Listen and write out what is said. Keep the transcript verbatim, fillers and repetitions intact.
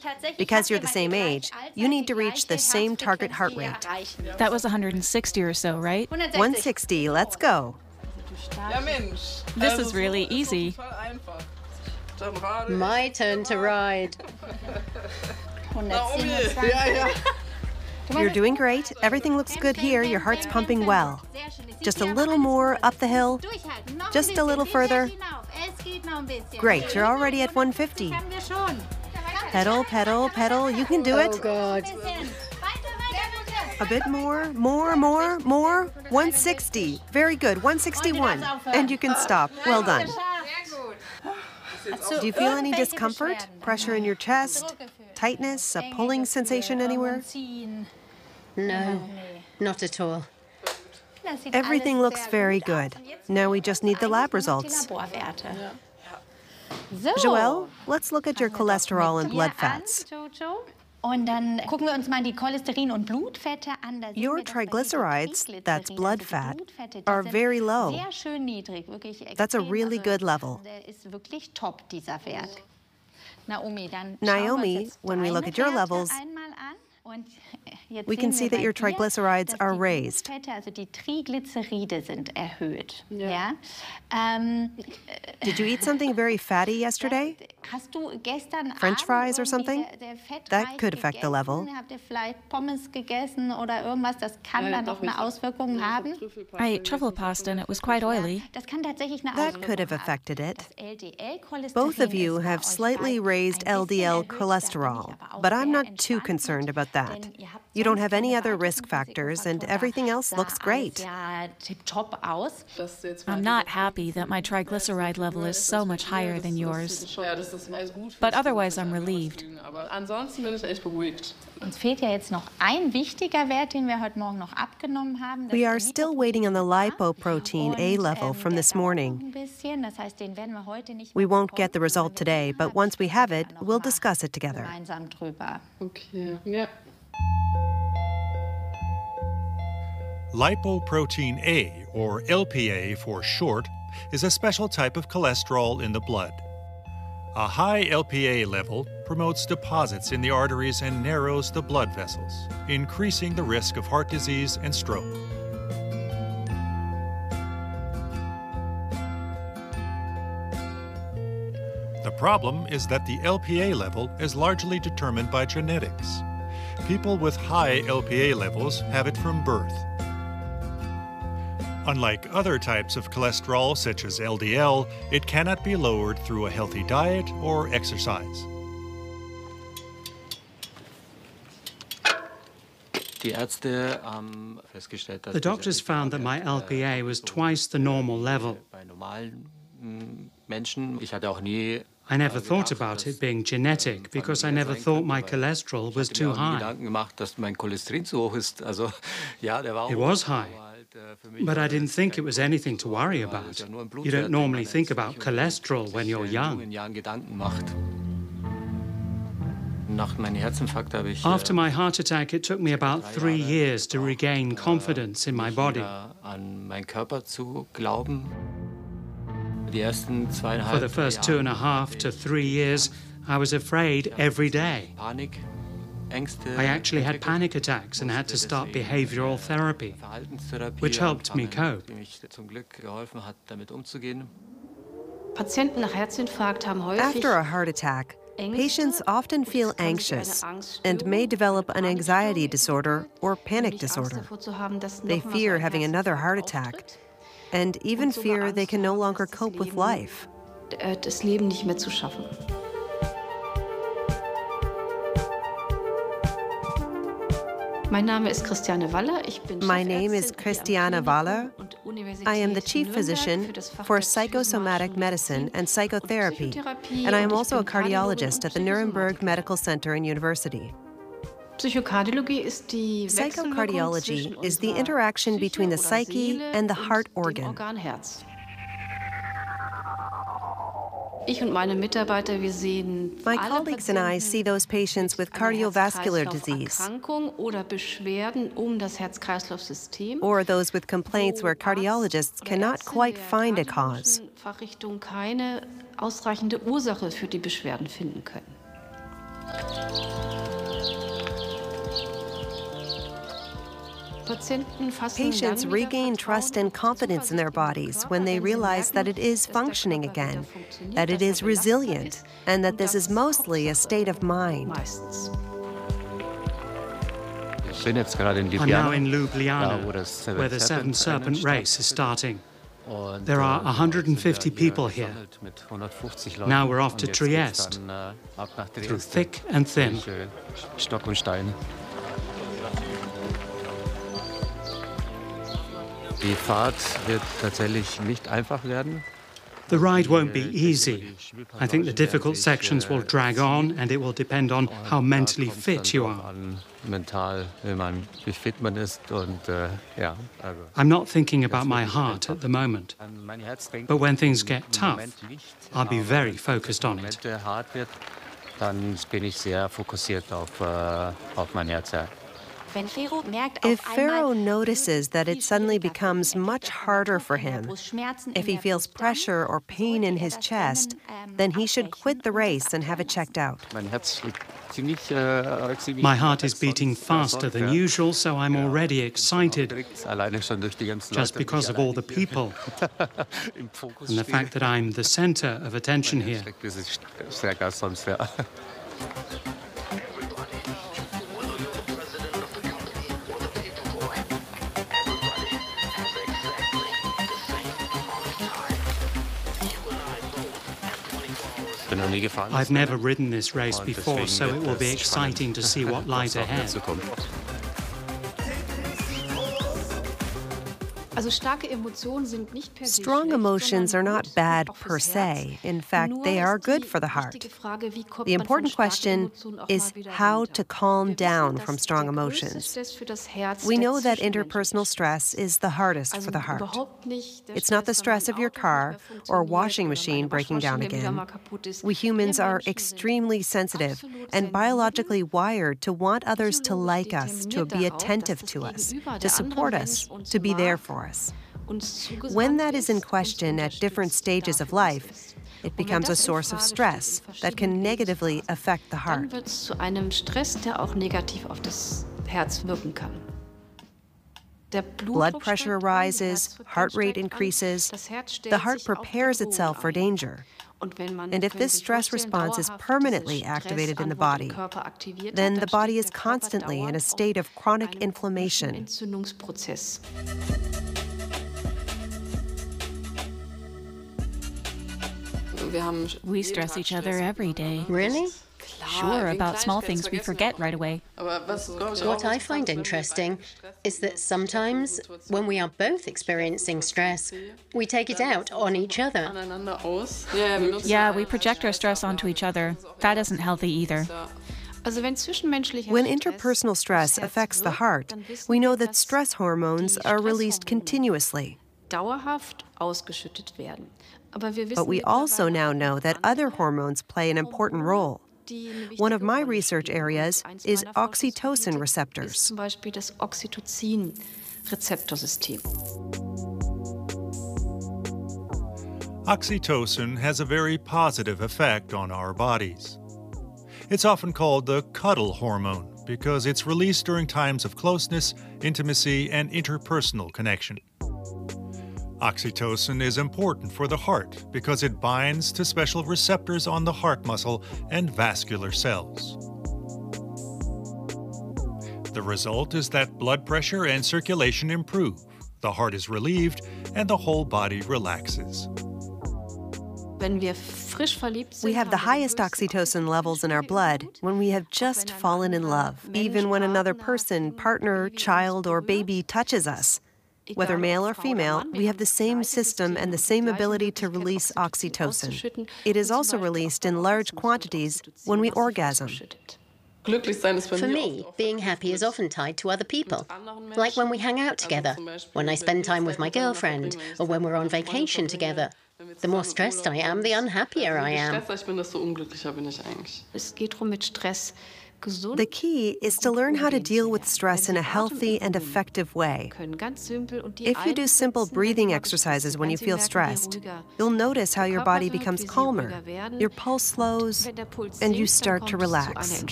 Because you're the same age, you need to reach the same target heart rate. That was one hundred sixty or so, right? one sixty, let's go. This is really easy. My turn to ride. You're doing great. Everything looks good here. Your heart's pumping well. Just a little more up the hill. Just a little further. Great, you're already at one fifty. Pedal, pedal, pedal. You can do it. Oh, God. A bit more, more, more, more. one sixty. Very good. one sixty-one. And you can stop. Well done. Do you feel any discomfort? Pressure in your chest? Tightness? A pulling sensation anywhere? No, not at all. Everything looks very good. Now we just need the lab results. Joelle, let's look at your cholesterol and blood fats. Your triglycerides, that's blood fat, are very low. That's a really good level. Naomi, when we look at your levels, we can see that your triglycerides are raised. Did you eat something very fatty yesterday? French fries or something? That could affect the level. I ate truffle pasta and it was quite oily. That could have affected it. Both of you have slightly raised L D L cholesterol, but I'm not too concerned about that. You don't have any other risk factors, and everything else looks great. I'm not happy that my triglyceride level is so much higher than yours. But otherwise, I'm relieved. We are still waiting on the lipoprotein A level from this morning. We won't get the result today, but once we have it, we'll discuss it together. Okay. Yeah. Lipoprotein A, or L P A for short, is a special type of cholesterol in the blood. A high L P A level promotes deposits in the arteries and narrows the blood vessels, increasing the risk of heart disease and stroke. The problem is that the L P A level is largely determined by genetics. People with high L P A levels have it from birth. Unlike other types of cholesterol, such as L D L, it cannot be lowered through a healthy diet or exercise. The doctors found that my L P A was twice the normal level. I never thought about it being genetic because I never thought my cholesterol was too high. It was high, but I didn't think it was anything to worry about. You don't normally think about cholesterol when you're young. After my heart attack, it took me about three years to regain confidence in my body. For the first two and a half to three years, I was afraid every day. I actually had panic attacks and had to start behavioral therapy, which helped me cope. After a heart attack, patients often feel anxious and may develop an anxiety disorder or panic disorder. They fear having another heart attack and even fear they can no longer cope with life. My name is Christiane Waller. I am the chief physician for psychosomatic medicine and psychotherapy, and I am also a cardiologist at the Nuremberg Medical Center and University. Psychocardiology is the interaction between the psyche and the heart organ. My colleagues and I see those patients with cardiovascular disease or those with complaints where cardiologists cannot quite find a cause. Fachrichtung keine ausreichende Ursache für die Beschwerden finden können. Patients regain trust and confidence in their bodies when they realize that it is functioning again, that it is resilient, and that this is mostly a state of mind. I'm now in Ljubljana, where the Seven Serpent Race is starting. There are one hundred fifty people here. Now we're off to Trieste, through thick and thin. Die Fahrt wird tatsächlich nicht einfach werden. The ride won't be easy. I think the difficult sections will drag on, and it will depend on how mentally fit you are. Mental, wie man, wie fit man ist und ja. I'm not thinking about my heart at the moment, but when things get tough, I'll be very focused on it. Dann bin ich sehr fokussiert auf auf mein Herz. If Pharaoh notices that it suddenly becomes much harder for him, if he feels pressure or pain in his chest, then he should quit the race and have it checked out. My heart is beating faster than usual, so I'm already excited, just because of all the people and the fact that I'm the center of attention here. I've never ridden this race before, so it will be exciting to see what lies ahead. Strong emotions are not bad per se. In fact, they are good for the heart. The important question is how to calm down from strong emotions. We know that interpersonal stress is the hardest for the heart. It's not the stress of your car or washing machine breaking down again. We humans are extremely sensitive and biologically wired to want others to like us, to be attentive to us, to support us, to be there for us. When that is in question at different stages of life, it becomes a source of stress that can negatively affect the heart. Blood pressure rises, heart rate increases, the heart prepares itself for danger. And if this stress response is permanently activated in the body, then the body is constantly in a state of chronic inflammation. We stress each other every day. Really? Sure, about small things we forget right away. What I find interesting is that sometimes, when we are both experiencing stress, we take it out on each other. Yeah, we project our stress onto each other. That isn't healthy either. When interpersonal stress affects the heart, we know that stress hormones are released continuously. But we also now know that other hormones play an important role. One of my research areas is oxytocin receptors. Oxytocin has a very positive effect on our bodies. It's often called the cuddle hormone because it's released during times of closeness, intimacy, and interpersonal connection. Oxytocin is important for the heart because it binds to special receptors on the heart muscle and vascular cells. The result is that blood pressure and circulation improve, the heart is relieved, and the whole body relaxes. We have the highest oxytocin levels in our blood when we have just fallen in love, even when another person, partner, child, or baby touches us. Whether male or female, we have the same system and the same ability to release oxytocin. It is also released in large quantities when we orgasm. For me, being happy is often tied to other people, like when we hang out together, when I spend time with my girlfriend, or when we're on vacation together. The more stressed I am, the unhappier I am. The key is to learn how to deal with stress in a healthy and effective way. If you do simple breathing exercises when you feel stressed, you'll notice how your body becomes calmer, your pulse slows, and you start to relax.